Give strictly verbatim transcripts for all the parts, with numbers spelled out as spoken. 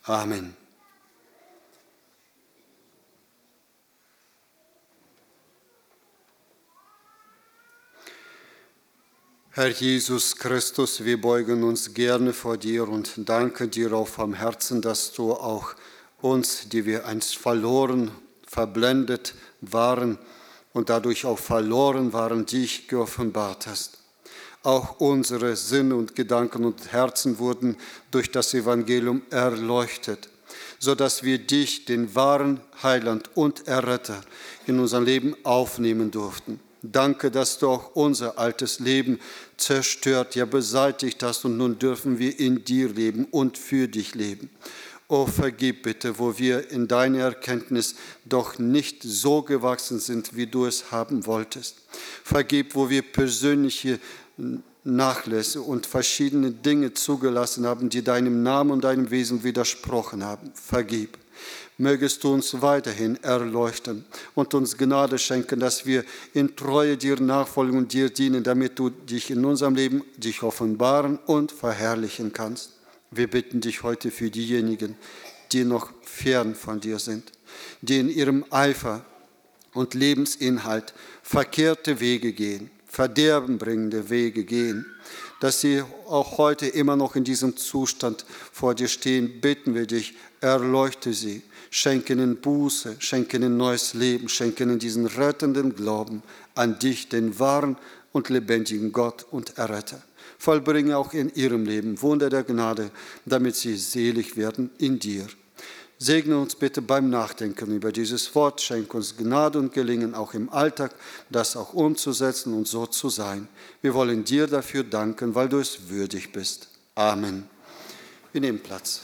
Amen. Herr Jesus Christus, wir beugen uns gerne vor dir und danken dir auch vom Herzen, dass du auch uns, die wir einst verloren, verblendet waren und dadurch auch verloren waren, dich geoffenbart hast. Auch unsere Sinne und Gedanken und Herzen wurden durch das Evangelium erleuchtet, sodass wir dich, den wahren Heiland und Erretter, in unser Leben aufnehmen durften. Danke, dass du auch unser altes Leben zerstört, ja beseitigt hast und nun dürfen wir in dir leben und für dich leben. Oh, vergib bitte, wo wir in deiner Erkenntnis doch nicht so gewachsen sind, wie du es haben wolltest. Vergib, wo wir persönliche Nachlässe und verschiedene Dinge zugelassen haben, die deinem Namen und deinem Wesen widersprochen haben. Vergib. Mögest du uns weiterhin erleuchten und uns Gnade schenken, dass wir in Treue dir nachfolgen und dir dienen, damit du dich in unserem Leben dich offenbaren und verherrlichen kannst. Wir bitten dich heute für diejenigen, die noch fern von dir sind, die in ihrem Eifer und Lebensinhalt verkehrte Wege gehen, verderbenbringende Wege gehen, dass sie auch heute immer noch in diesem Zustand vor dir stehen, bitten wir dich, erleuchte sie, schenke ihnen Buße, schenke ihnen neues Leben, schenke ihnen diesen rettenden Glauben an dich, den wahren und lebendigen Gott und Erretter. Vollbringe auch in ihrem Leben Wunder der Gnade, damit sie selig werden in dir. Segne uns bitte beim Nachdenken über dieses Wort, schenke uns Gnade und Gelingen, auch im Alltag, das auch umzusetzen und so zu sein. Wir wollen dir dafür danken, weil du es würdig bist. Amen. Wir nehmen Platz.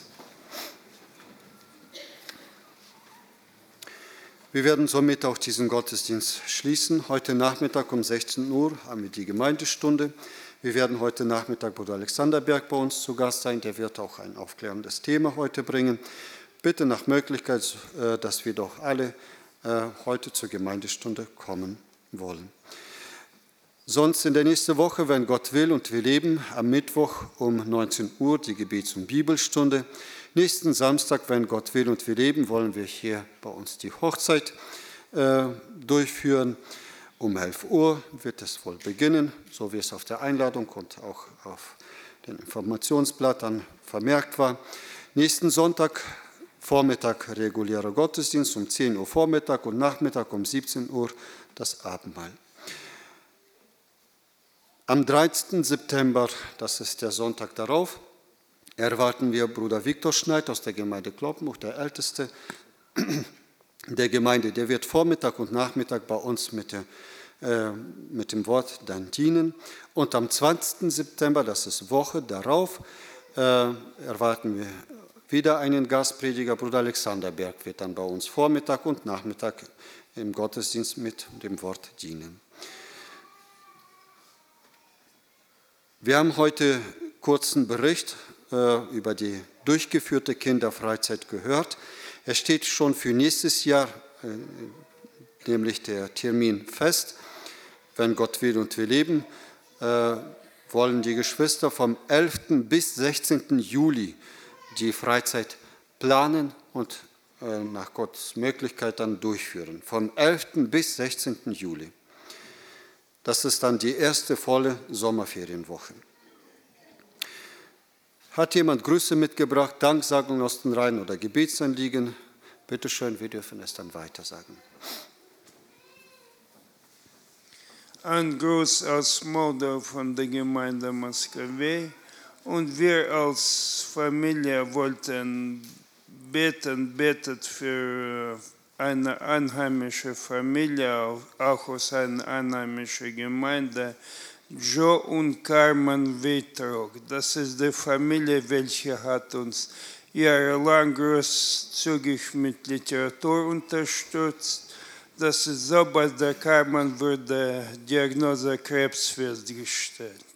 Wir werden somit auch diesen Gottesdienst schließen. Heute Nachmittag um sechzehn Uhr haben wir die Gemeindestunde. Wir werden heute Nachmittag Bruder Alexander Berg bei uns zu Gast sein. Der wird auch ein aufklärendes Thema heute bringen. Bitte nach Möglichkeit, dass wir doch alle heute zur Gemeindestunde kommen wollen. Sonst in der nächsten Woche, wenn Gott will und wir leben, am Mittwoch um neunzehn Uhr die Gebets- und Bibelstunde. Nächsten Samstag, wenn Gott will und wir leben, wollen wir hier bei uns die Hochzeit äh, durchführen. Um elf Uhr wird es wohl beginnen, so wie es auf der Einladung und auch auf dem Informationsblatt dann vermerkt war. Nächsten Sonntag, Vormittag regulärer Gottesdienst um zehn Uhr Vormittag und Nachmittag um siebzehn Uhr das Abendmahl. Am dreizehnten September, das ist der Sonntag darauf, erwarten wir Bruder Viktor Schneid aus der Gemeinde Kloppenbuch, der Älteste der Gemeinde. Der wird Vormittag und Nachmittag bei uns mit, der, äh, mit dem Wort dann dienen. Und am zwanzigsten September, das ist Woche darauf, äh, erwarten wir wieder einen Gastprediger. Bruder Alexander Berg wird dann bei uns Vormittag und Nachmittag im Gottesdienst mit dem Wort dienen. Wir haben heute kurzen Bericht über die durchgeführte Kinderfreizeit gehört. Es steht schon für nächstes Jahr, nämlich der Termin fest. Wenn Gott will und wir leben, wollen die Geschwister vom elften bis sechzehnten Juli die Freizeit planen und nach Gottes Möglichkeit dann durchführen. Vom elften bis sechzehnten Juli. Das ist dann die erste volle Sommerferienwoche. Hat jemand Grüße mitgebracht, Danksagung aus den Reihen oder Gebetsanliegen? Bitte schön, wir dürfen es dann weitersagen. Ein Gruß aus Moldau von der Gemeinde Moskowei. Und wir als Familie wollten beten, betet für eine einheimische Familie, auch aus einer einheimischen Gemeinde, Joe und Carmen Wittrog. Das ist die Familie, welche hat uns jahrelang großzügig mit Literatur unterstützt. Das ist so, bei der Carmen wurde Diagnose Krebs festgestellt.